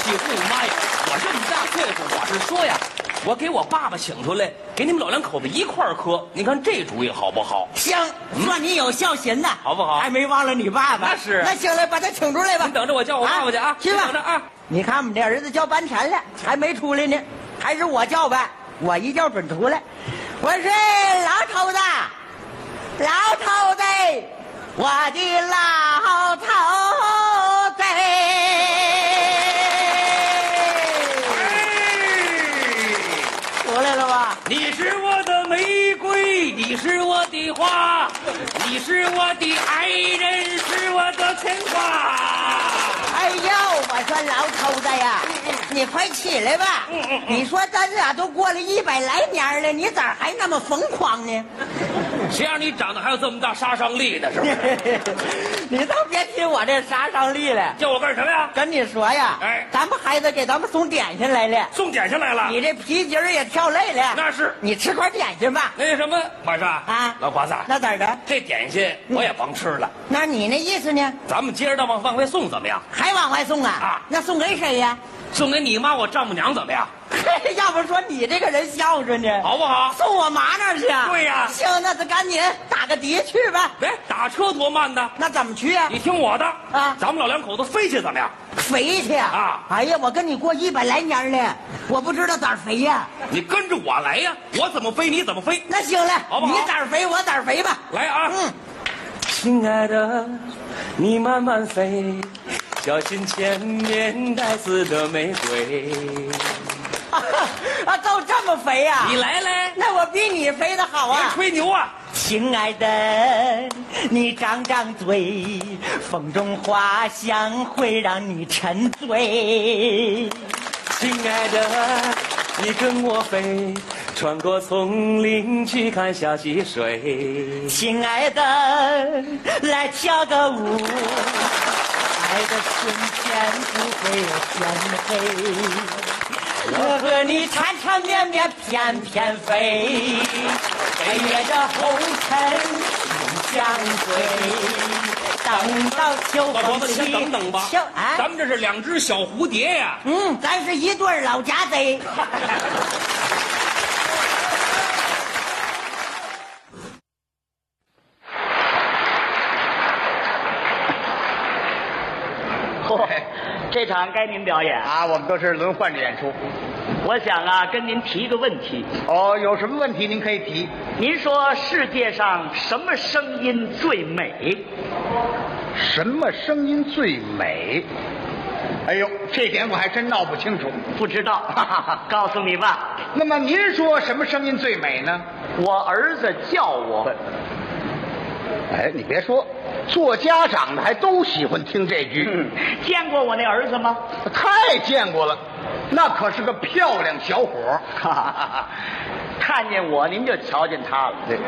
欺负你妈呀！我这么大岁数，我是说呀，我给我爸爸请出来，给你们老两口子一块儿磕，你看这主意好不好？ 行，算你有孝心呐， 好不好？ 还没忘了你爸爸。 那是。 那行了，把他请出来吧。 你等着我叫我爸爸去啊！ 去吧。 等着啊！ 你看我们这儿子叫半天了，还没出来呢，还是我叫吧，我一叫准出来。我是老头子，老头子，我的老头子。出来了吧？ 你是我的玫瑰，你是我的花，你是我的爱人，是我的牵挂。 哎呦，我说老头子呀，你快起来吧！你说咱俩都过了100来年了，你咋还那么疯狂呢？ 谁让你长得还有这么大杀伤力呢？是不是？ 你倒别提我这杀伤力了。 叫我干什么呀？ 跟你说呀， 哎， 咱们孩子给咱们送点心来了， 送点心来了。 你这皮筋儿也跳累了， 那是。 你吃块点心吧。 那什么，马上啊， 老瓜子， 那咋的？ 这点心我也甭吃了。 那你那意思呢？ 咱们接着往外送怎么样？ 还往外送啊？ 啊， 那送给谁呀？ 送给你妈我丈母娘怎么样？ 要不说你这个人孝顺呢， 好不好？ 送我妈那儿去啊？ 对呀。 行，那就赶紧打个的去吧。 哎，打车多慢呢？ 那怎么去啊？ 你听我的啊， 咱们老两口子飞去怎么样？ 飞去啊！哎呀，我跟你过100来年了，我不知道咋飞呀。 你跟着我来呀，我怎么飞你怎么飞。 那行了， 好不好？ 你咋飞我咋飞吧。 来啊！亲爱的，你慢慢飞，小心前面带刺的玫瑰。 啊，都这么肥呀！ 你来来， 那我比你飞得好啊！ 别吹牛啊！ 亲爱的，你张张嘴，风中花香会让你沉醉。 亲爱的，你跟我飞，穿过丛林去看小溪水。 亲爱的，来跳个舞，爱的瞬间不会有天黑。我和你缠缠绵绵翩翩飞，飞越这红尘心相随。等到秋风起， 你先等等吧。咱们这是2只小蝴蝶呀。 咱是一对老家贼。这场该您表演啊，我们都是轮换着演出。 我想啊，跟您提个问题。 哦，有什么问题您可以提。 您说世界上什么声音最美？ 什么声音最美？哎呦，这点我还真闹不清楚， 不知道。告诉你吧。 那么您说什么声音最美呢？ 我儿子叫我。 哎，你别说，做家长的还都喜欢听这句。 见过我那儿子吗？ 太见过了，那可是个漂亮小伙。 看见我您就瞧见他了。 对。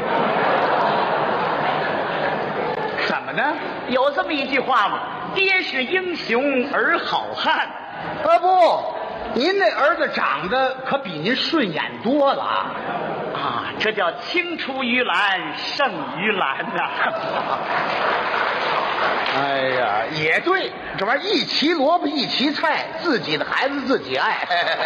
怎么呢？ 有这么一句话吗？爹是英雄儿好汉。 不，您那儿子长得可比您顺眼多了啊！ 这叫青出于蓝胜于蓝呐。 哎呀，也对，这玩意儿一齐萝卜一齐菜，自己的孩子自己爱。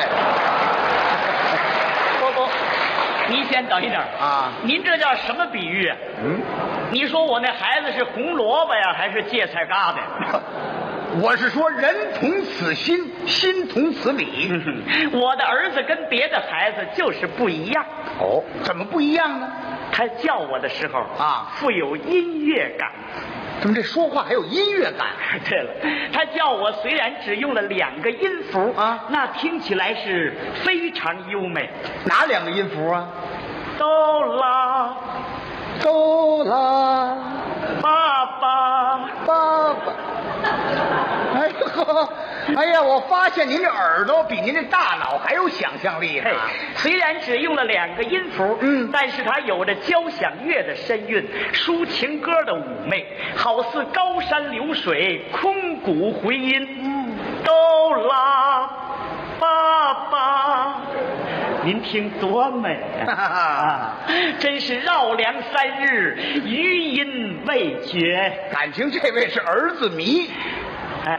不，您先等一等啊！ 您这叫什么比喻啊？你说我那孩子是红萝卜呀，还是芥菜疙瘩？ 我是说人同此心，心同此理。 我的儿子跟别的孩子就是不一样。 哦，怎么不一样呢？ 他叫我的时候啊， 富有音乐感。 怎么这说话还有音乐感？ 对了，他叫我虽然只用了2个音符啊， 那听起来是非常优美。 哪2个音符啊？ 哆啦， 哆啦， 爸爸， 爸爸。哎呦，哎呀，我发现您这耳朵比您这大脑还有想象力呢。 虽然只用了2个音符，但是它有着交响乐的深韵，抒情歌的妩媚，好似高山流水，空谷回音。哆啦，爸爸，您听多美啊！真是绕梁3日，余音未绝。 感情这位是儿子迷。